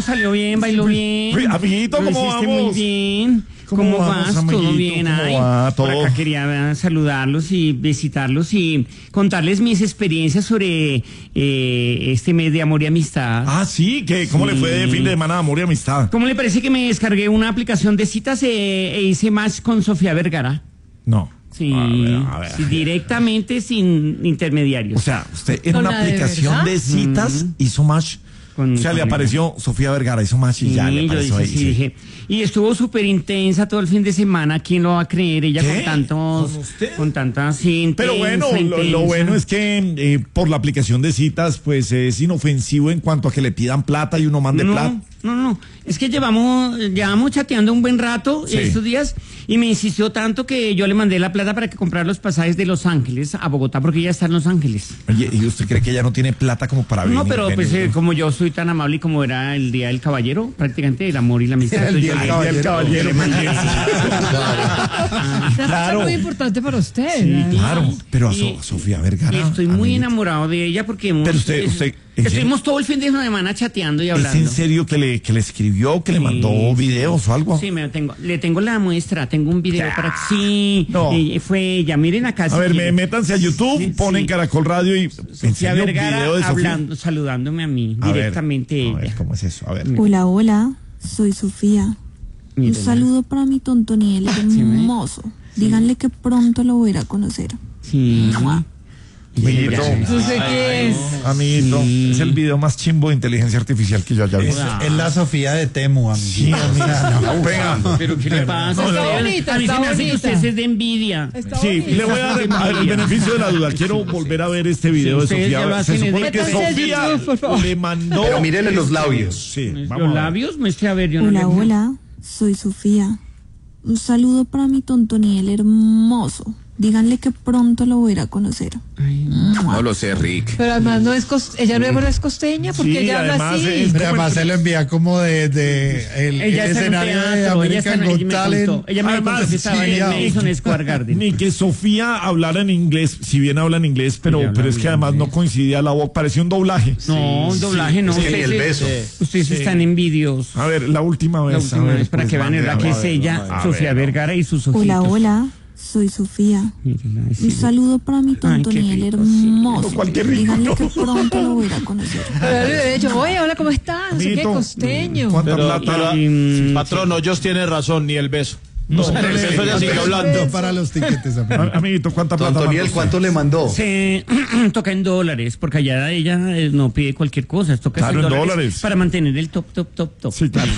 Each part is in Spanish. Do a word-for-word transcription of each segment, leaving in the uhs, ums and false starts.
no, salió bien, bailó bien. Uy, amiguito, ¿cómo Lo hiciste vamos? muy bien. ¿Cómo, ¿Cómo vas? vamos, amiguito? ¿Todo bien? ¿Cómo Ay, va? por ¿Todo? acá quería saludarlos y visitarlos y contarles mis experiencias sobre eh, este mes de amor y amistad. Ah, sí, ¿qué? ¿Cómo Sí. le fue de fin de semana, amor y amistad? ¿Cómo le parece que me descargué una aplicación de citas eh, e hice match con Sofía Vergara? No. Sí, A ver, a ver. sí, directamente sin intermediarios. O sea, usted en ¿Con una la de aplicación verdad? de citas Mm. hizo match. Con- o sea, le con- apareció Sofía Vergara, hizo match y Sí, ya le yo apareció dije, ahí. sí, dije. Y estuvo súper intensa todo el fin de semana. ¿Quién lo va a creer? Ella ¿Qué? con tantos, ¿Con usted? con tantas, sí, Pero bueno, intensa, lo, lo intensa. bueno es que eh, por la aplicación de citas, pues es inofensivo en cuanto a que le pidan plata y uno mande no, plata. no, no, es que llevamos, llevamos chateando un buen rato Sí. estos días y me insistió tanto que yo le mandé la plata para que comprara los pasajes de Los Ángeles a Bogotá porque ella está en Los Ángeles. Oye, ¿y usted cree que ella no tiene plata como para venir? No, pero pues venir? eh, como yo soy tan amable y como era el Día del Caballero, prácticamente el amor y la amistad. El Día entonces del yo le- Caballero. yo le mandé- Esa fecha Claro. es muy importante para usted. Sí, ¿verdad? Claro, pero a, Y- So- Sofía Vergara. Y estoy muy amiguito. enamorado de ella porque hemos, Pero usted- es- usted- ¿en estuvimos serio? todo el fin de semana chateando y ¿Es hablando. en serio que le, que le escribió, que le Sí, mandó sí. videos o algo? Sí, me tengo, le tengo la muestra, tengo un video para que sí, No. eh, fue ella, miren acá. A si ver, me, quieren. métanse a YouTube, Sí, ponen sí. Caracol Radio y... ¿En Sofía serio, Vergara video de Sofía? hablando, saludándome a mí, A ver, directamente a ver, ella. ¿cómo es eso? A ver. Hola, hola, soy Sofía. Un Mírenla. saludo para mi Tontoniel hermoso. Díganle que pronto lo voy a ir a conocer. Sí. Amiguito, No sé qué es. amiguito, Sí. es el video más chimbo de inteligencia artificial que yo haya visto. Hola. Es la Sofía de Temu, amigo. Sí, amiga. Venga. Pero ¿qué le pasa? Está Usted- bonita, a mí se está me hace que bonita. usted es de envidia. Está Sí, bonita. le voy a dar el, a ver, el beneficio de la duda. Quiero volver a ver este video Sí, de ustedes ya lo Sofía. Se hacen, supone es- que Métanse a Sofía YouTube, por favor. le mandó... Pero mírenle los labios. Sí, vamos Los a ver. labios, muestre a ver, yo no Hola, le- hola, soy Sofía. Un saludo para mi Tontoniel hermoso. Díganle que pronto lo voy a ir a conocer. Ay, No lo sé, Rick. Pero además no es cos- ella no es costeña porque Sí, ella habla además así. es- Pero además se lo envía como de, de el, Ella el está en un escenario de teatro, ella está American en, ella Got me Talent. contó, ella me Además, contó que estaba sí, en el ya. Madison Square Garden. Ni que Sofía hablara en inglés, si bien habla en inglés, pero, Ella habla pero es que bien además no inglés. coincidía la voz, parecía un doblaje. No, un doblaje no. Es que ni el Ustedes- beso. Ustedes están envidiosos. A ver, la última vez. La a última ver, vez, para pues, que vean mande, la a que ver, es ella, a Sofía ver. Vergara y sus ojitos. Hola, hola, soy Sofía. Mírenla, ahí sí. Un saludo para mi qué Tontoniel rico, hermoso. sí. Cualquier rico, Díganle no. que pronto lo voy a ir a conocer. Pero de hecho, oye, hola, ¿cómo estás? No sé qué, Amiguito, costeño. ¿cuánta Pero, plata? Y, mm, Patrón, ellos tienen razón, ni el beso. No, O sea, el beso ya sigue hablando. Para los tiquetes, amigo. A- Amiguito, ¿cuánta plata? Antoniel, mandó ¿cuánto le mandó? Se toca en dólares, porque allá ella eh, no pide cualquier cosa, toca Claro, en en dólares, dólares. para mantener el top, top, top, top. Sí, claro.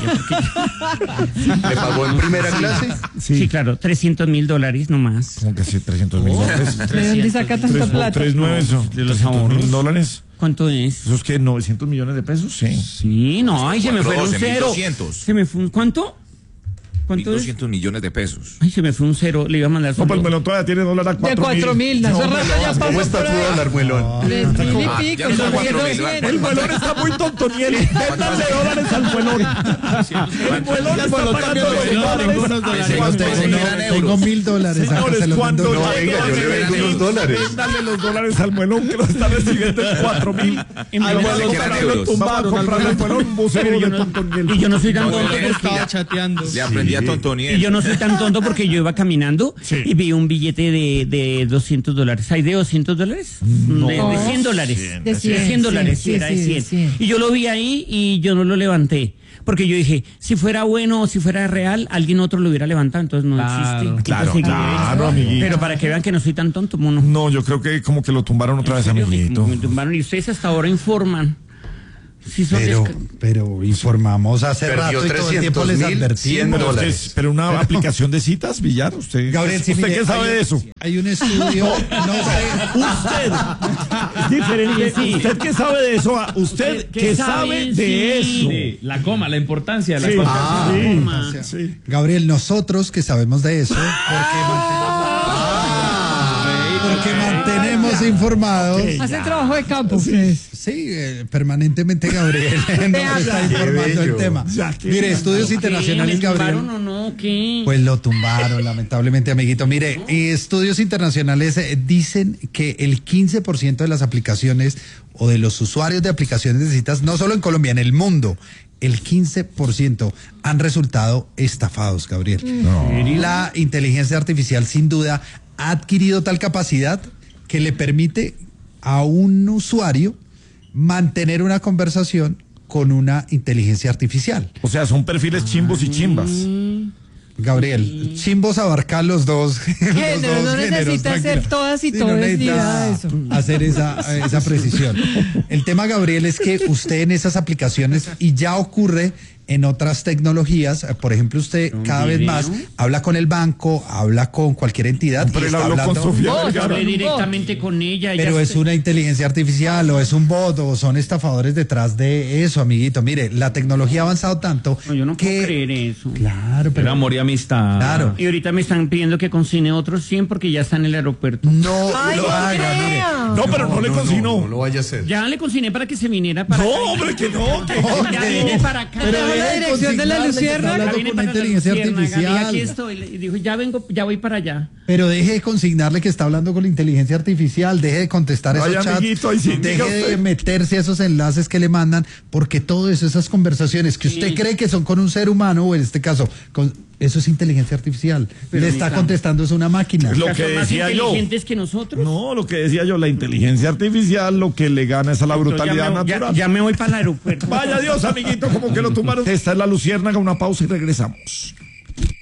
¿Le pagó en primera clase? Sí, Sí. claro, trescientos mil dólares nomás. Como que sí, trescientos mil dólares. ¿De dónde saca tanta Tres, plata? tres nueve, eso. de los trescientos mil ahorros. dólares. ¿Cuánto es? ¿Eso es que novecientos millones de pesos? Sí. Sí, no, ay, se me fue un doce, cero. mil doscientos. Se me fue un, ¿cuánto? ¿Cuánto es? doscientos millones de pesos. Ay, se me fue un cero, le iba a mandar No, pues solo- el melón todavía tiene dólar a De cuatro mil. cuatro mil. Hace rato ya pasó ¿Cómo está por tu ahí. dólar, muelón? Tres mil y Ah, pico. ya no son son cuatro mil, doscientos. El melón está muy tontoniel. Véndanle dólares al melón. El melón está pagando los dólares. Ay, Tengo, tengo- tengo, tengo mil dólares. Acá Señores, se los cuando vendo. llegue venga, yo le a vendo los dólares. Véndale los dólares al melón que lo está recibiendo en cuatro mil. En Al dólares. melón Quedan está euros. tumbado a comprarle al melón un bucero Pero yo de no- tontoniel. y yo no soy tan tonto Tontoniel porque estaba chateando. Le aprendí a Y Tontoniel. yo no soy tan tonto porque yo iba caminando Sí. y vi un billete de, de doscientos dólares. ¿Hay de doscientos dólares? No. De, de cien dólares. cien. De De cien, cien dólares, sí, sí, era de sí, cien. sí. Y yo lo vi ahí y yo no lo levanté. Porque yo dije, si fuera bueno o si fuera real, alguien otro lo hubiera levantado, entonces no existe. Claro, Entonces, claro, amiguito. Pero para que vean que no soy tan tonto, mono. No, yo creo que como que lo tumbaron otra vez, amiguito. Me tumbaron y ustedes hasta ahora informan. Sí son Pero, desca- pero informamos hace Perdió rato y todo el tiempo les trescientos mil, cien advertimos. Pero, es que dólares. es- pero una aplicación de citas, Villar, usted. Gabriel, sí, ¿usted mire, qué sabe hay- de eso? Hay un estudio, no sé. Usted. Es diferente. Sí. ¿Usted qué sabe de eso? Ah, Usted ¿Qué qué sabe? sabe Sí. de eso. Sí, la coma, la importancia de la Sí. cosa. Ah, Sí. Forma. Sí. Gabriel, nosotros que sabemos de eso, porque mantenemos, porque mantenemos informados. Ok. Hacen trabajo de campo ustedes. Sí, eh, permanentemente Gabriel nos habla. está Qué informando el bello. tema. Ya, qué Mire, bello. estudios ¿Qué? internacionales, ¿Me tumbaron Gabriel. o no? ¿Qué? Pues lo tumbaron, lamentablemente, amiguito. Mire, eh, estudios internacionales eh, dicen que el quince por ciento de las aplicaciones o de los usuarios de aplicaciones de citas, no solo en Colombia, en el mundo, el quince por ciento han resultado estafados, Gabriel. No. La inteligencia artificial sin duda ha adquirido tal capacidad que le permite a un usuario mantener una conversación con una inteligencia artificial. O sea, son perfiles chimbos y chimbas. Gabriel, chimbos abarcar los dos, los Género, dos no géneros, necesita tranquila. hacer todas y Sí, todos, no ni necesita nada de eso. hacer esa, esa precisión. El tema, Gabriel, es que usted en esas aplicaciones, y ya ocurre en otras tecnologías, por ejemplo, usted ¿Un cada vez video? más habla con el banco, habla con cualquier entidad. Pero y él está habló con hablando- Sofía Vos, Vergara. Hablé Vos. directamente con ella. ella Pero es se- una inteligencia artificial o es un bot o son estafadores detrás de eso, amiguito. Mire, la tecnología ha avanzado tanto No, yo no que... puedo creer eso. Claro, Pero pero... amor y amistad. Claro. Y ahorita me están pidiendo que consigne otros cien porque ya está en el aeropuerto. No Ay, lo no haga, mire. crea. No, pero no, le consignó. No lo vaya a hacer. Ya le consigné para que se viniera para No, acá. hombre, que no. Que... Ya viene para acá. Pero Dejó la deje de dirección de la consignarle que está Luciérnaga. hablando Ya viene con una para la inteligencia Luciérnaga, y artificial. aquí estoy. Y dijo, ya vengo, ya voy para allá. Pero deje de consignarle que está hablando con la inteligencia artificial, deje de contestar Ay, esos chats, amiguito, ahí sí, diga deje usted. de meterse a esos enlaces que le mandan, porque todo eso, esas conversaciones que usted Sí. cree que son con un ser humano, o en este caso, con, eso es inteligencia artificial. Pero, le está mija. contestando es una máquina. Lo O sea, que son más decía yo. inteligentes que nosotros. No, lo que decía yo, la inteligencia artificial lo que le gana es a la Entonces, brutalidad ya me, ya- natural. ya me voy para el aeropuerto. Vaya Dios, amiguito, como que lo tumbaron. Esta es la Luciérnaga, una pausa y regresamos.